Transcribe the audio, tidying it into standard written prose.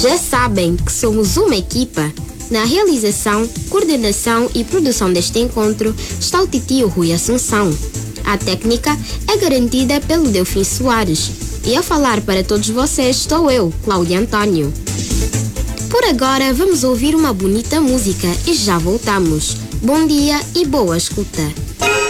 Já sabem que somos uma equipa. Na realização, coordenação e produção deste encontro está o titio Rui Assunção. A técnica é garantida pelo Delfim Soares. E a falar para todos vocês estou eu, Cláudia Antônio. Por agora vamos ouvir uma bonita música e já voltamos. Bom dia e boa escuta.